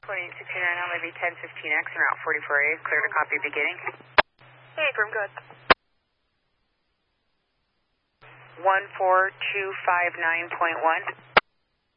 2869, now maybe 1015X and Route 44A, clear to copy beginning. Hey, Grim, go ahead. 14259.1.